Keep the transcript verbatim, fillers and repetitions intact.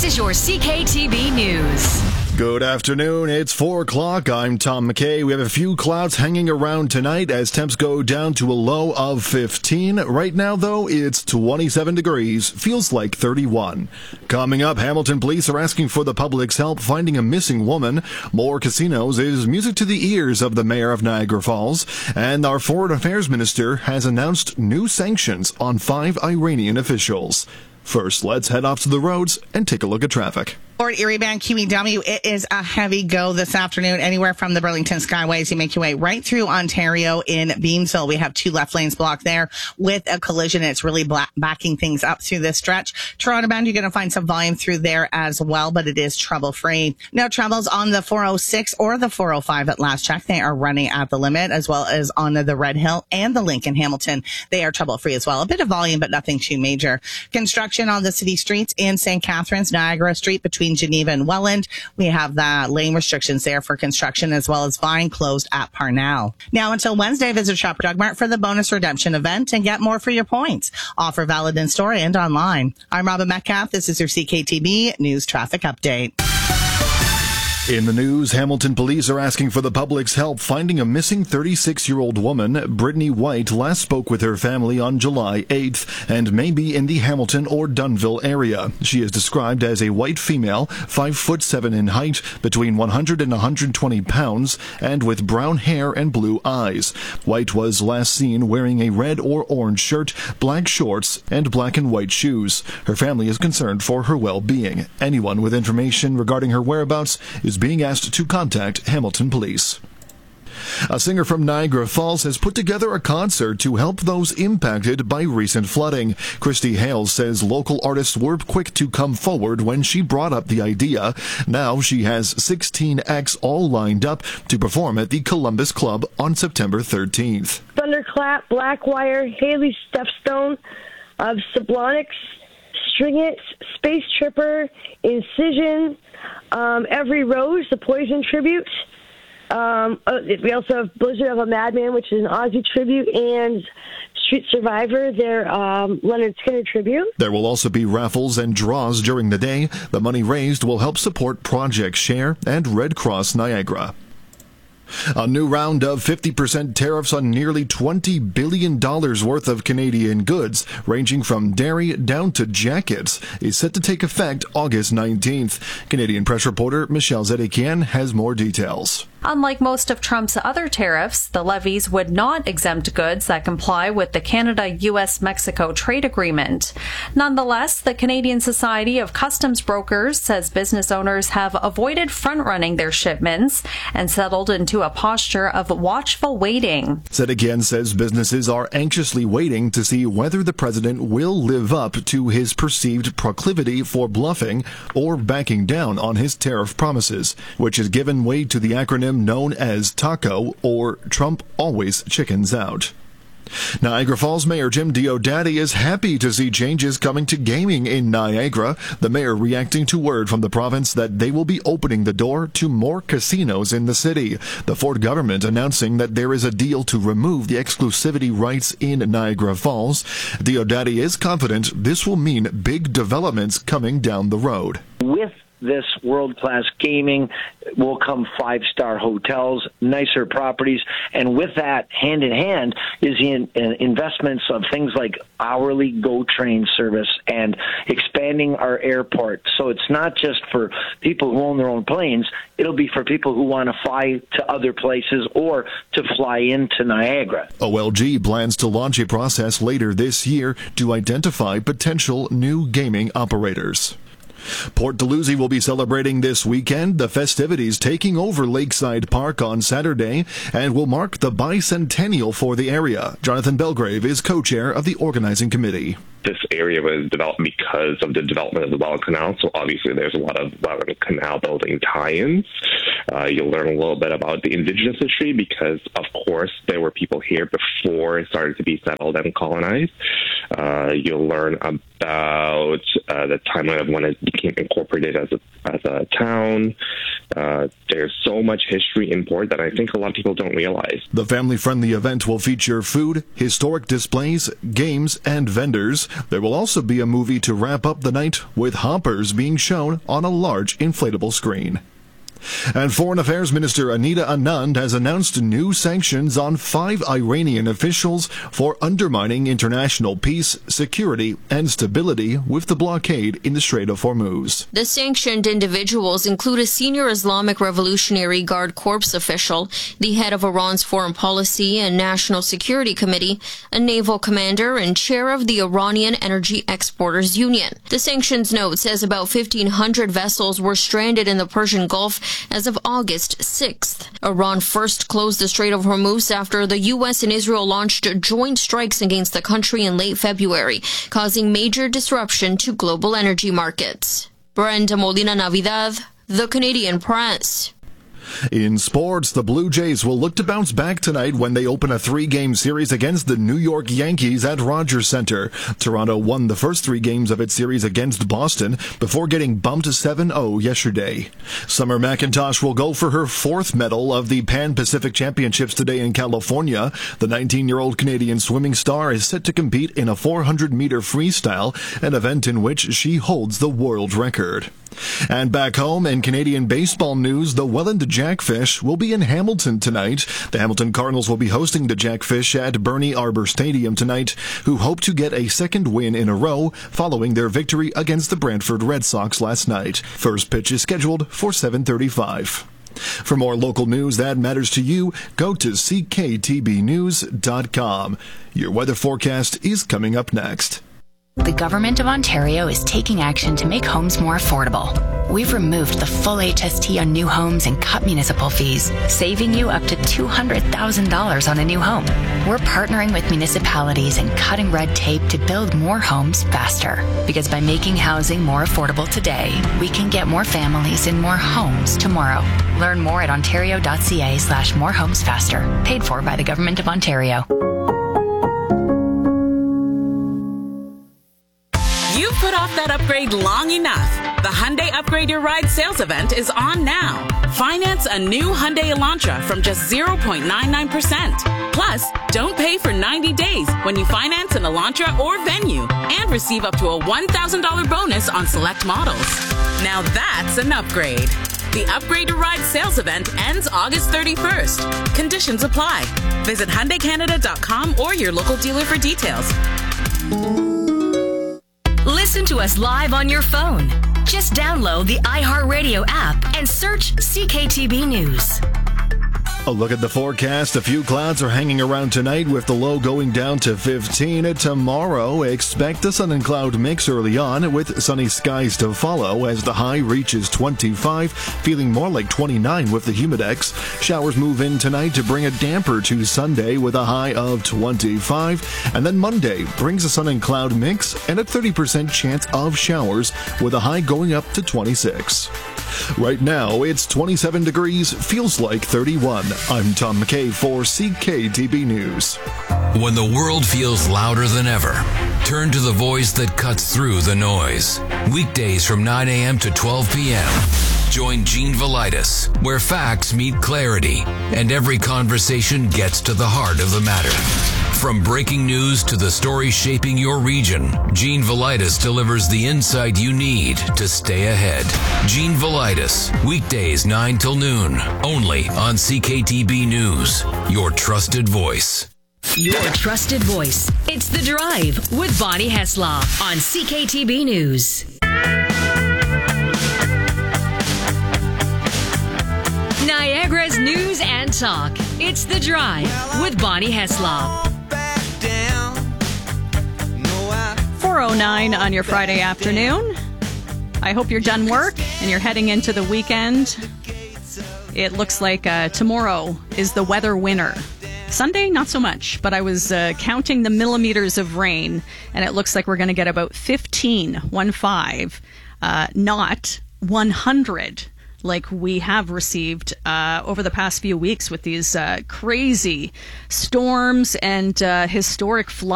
is your C K T B News. Good afternoon. It's four o'clock. I'm Tom McKay. We have a few clouds hanging around tonight as temps go down to a low of fifteen. Right now, though, it's twenty-seven degrees. Feels like thirty-one. Coming up, Hamilton police are asking for the public's help finding a missing woman. More casinos is music to the ears of the mayor of Niagara Falls. And our foreign affairs minister has announced new sanctions on five Iranian officials. First, let's head off to the roads and take a look at traffic. Port Erie Band Q E W, it is a heavy go this afternoon. Anywhere from the Burlington Skyways, you make your way right through Ontario in Beamsville. We have two left lanes blocked there with a collision. It's really black, backing things up through this stretch. Toronto bound, you're going to find some volume through there as well, but it is trouble-free. No troubles on the four oh six or the four oh five at last check. They are running at the limit, as well as on the Red Hill and the Lincoln Hamilton. They are trouble-free as well. A bit of volume, but nothing too major. Construction on the city streets in Saint Catharines, Niagara Street between Geneva and Welland. We have the lane restrictions there for construction, as well as Vine closed at Parnell. Now until Wednesday, visit Shopper Drug Mart for the bonus redemption event and get more for your points. Offer valid in store and online. I'm Robin Metcalf. This is your C K T B News Traffic Update. In the news, Hamilton police are asking for the public's help finding a missing thirty-six-year-old woman. Brittany White last spoke with her family on July eighth and may be in the Hamilton or Dunnville area. She is described as a white female, five foot seven in height, between one hundred and one hundred twenty pounds, and with brown hair and blue eyes. White was last seen wearing a red or orange shirt, black shorts, and black and white shoes. Her family is concerned for her well-being. Anyone with information regarding her whereabouts is being asked to contact Hamilton Police. A singer from Niagara Falls has put together a concert to help those impacted by recent flooding. Christy Hales says local artists were quick to come forward when she brought up the idea. Now she has sixteen acts all lined up to perform at the Columbus Club on September thirteenth. Thunderclap, Blackwire, Haley Stepstone, of Sublonics, String It, Space Tripper, Incision, um, Every Rose, the Poison tribute. Um, we also have Blizzard of a Madman, which is an Ozzy tribute, and Street Survivor, their um, Leonard Skinner tribute. There will also be raffles and draws during the day. The money raised will help support Project Share and Red Cross Niagara. A new round of fifty percent tariffs on nearly twenty billion dollars worth of Canadian goods, ranging from dairy down to jackets, is set to take effect August nineteenth. Canadian press reporter Michelle Zedekian has more details. Unlike most of Trump's other tariffs, the levies would not exempt goods that comply with the Canada-U S Mexico trade agreement. Nonetheless, the Canadian Society of Customs Brokers says business owners have avoided front-running their shipments and settled into a posture of watchful waiting. Zedekian says businesses are anxiously waiting to see whether the president will live up to his perceived proclivity for bluffing or backing down on his tariff promises, which has given way to the acronym known as TACO, or Trump Always Chickens Out. Niagara Falls Mayor Jim Diodati is happy to see changes coming to gaming in Niagara. The mayor reacting to word from the province that they will be opening the door to more casinos in the city. The Ford government announcing that there is a deal to remove the exclusivity rights in Niagara Falls. Diodati is confident this will mean big developments coming down the road. With this world-class gaming will come five-star hotels, nicer properties, and with that, hand-in-hand, is the in, in investments of things like hourly GO train service and expanding our airport. So it's not just for people who own their own planes. It'll be for people who want to fly to other places or to fly into Niagara. O L G plans to launch a process later this year to identify potential new gaming operators. Port Dalhousie will be celebrating this weekend, the festivities taking over Lakeside Park on Saturday, and will mark the bicentennial for the area. Jonathan Belgrave is co-chair of the organizing committee. This area was developed because of the development of the Welland Canal, so obviously there's a lot of Welland Canal building tie-ins. Uh, you'll learn a little bit about the indigenous history because, of course, there were people here before it started to be settled and colonized. Uh, you'll learn about uh, the timeline of when it became incorporated as a, as a town. Uh, there's so much history in Port that I think a lot of people don't realize. The family-friendly event will feature food, historic displays, games, and vendors. There will also be a movie to wrap up the night, with Hoppers being shown on a large inflatable screen. And Foreign Affairs Minister Anita Anand has announced new sanctions on five Iranian officials for undermining international peace, security, and stability with the blockade in the Strait of Hormuz. The sanctioned individuals include a senior Islamic Revolutionary Guard Corps official, the head of Iran's Foreign Policy and National Security Committee, a naval commander, and chair of the Iranian Energy Exporters Union. The sanctions note says about fifteen hundred vessels were stranded in the Persian Gulf as of August sixth. Iran first closed the Strait of Hormuz after the U S and Israel launched joint strikes against the country in late February, causing major disruption to global energy markets. Brenda Molina Navidad, The Canadian Press. In sports, the Blue Jays will look to bounce back tonight when they open a three-game series against the New York Yankees at Rogers Center. Toronto won the first three games of its series against Boston before getting bumped seven oh yesterday. Summer McIntosh will go for her fourth medal of the Pan-Pacific Championships today in California. The nineteen-year-old Canadian swimming star is set to compete in a four hundred meter freestyle, an event in which she holds the world record. And back home in Canadian baseball news, the Welland Jackfish will be in Hamilton tonight. The Hamilton Cardinals will be hosting the Jackfish at Bernie Arbor Stadium tonight, who hope to get a second win in a row following their victory against the Brantford Red Sox last night. First pitch is scheduled for seven thirty-five. For more local news that matters to you, go to c k t b news dot com. Your weather forecast is coming up next. The Government of Ontario is taking action to make homes more affordable. We've removed the full H S T on new homes and cut municipal fees, saving you up to two hundred thousand dollars on a new home. We're partnering with municipalities and cutting red tape to build more homes faster. Because by making housing more affordable today, we can get more families in more homes tomorrow. Learn more at ontario.ca slash more homes faster. Paid for by the Government of Ontario. You've put off that upgrade long enough. The Hyundai Upgrade Your Ride sales event is on now. Finance a new Hyundai Elantra from just zero point nine nine percent. Plus, don't pay for ninety days when you finance an Elantra or Venue and receive up to a one thousand dollars bonus on select models. Now that's an upgrade. The Upgrade Your Ride sales event ends August thirty-first. Conditions apply. Visit Hyundai Canada dot com or your local dealer for details. Listen to us live on your phone. Just download the iHeartRadio app and search C K T B News. A look at the forecast. A few clouds are hanging around tonight with the low going down to fifteen. Tomorrow, expect a sun and cloud mix early on with sunny skies to follow as the high reaches twenty-five, feeling more like twenty-nine with the humidex. Showers move in tonight to bring a damper to Sunday with a high of twenty-five. And then Monday brings a sun and cloud mix and a thirty percent chance of showers with a high going up to twenty-six. Right now, it's twenty-seven degrees, feels like thirty-one. I'm Tom McKay for C K T B News. When the world feels louder than ever, turn to the voice that cuts through the noise. Weekdays from nine a.m. to twelve p.m. Join Gene Velitis, where facts meet clarity and every conversation gets to the heart of the matter. From breaking news to the story shaping your region, Gene Velitis delivers the insight you need to stay ahead. Gene Velitis, weekdays nine till noon, only on C K T B News, your trusted voice. Your trusted voice. It's The Drive with Bonnie Heslop on C K T B News. Niagara's news and talk. It's The Drive with Bonnie Heslop. four oh nine on your Friday afternoon. I hope you're done work and you're heading into the weekend. It looks like uh, tomorrow is the weather winner. Sunday, not so much, but I was uh, counting the millimeters of rain, and it looks like we're going to get about fifteen, one five, uh, not one hundred, like we have received uh, over the past few weeks with these uh, crazy storms and uh, historic floods.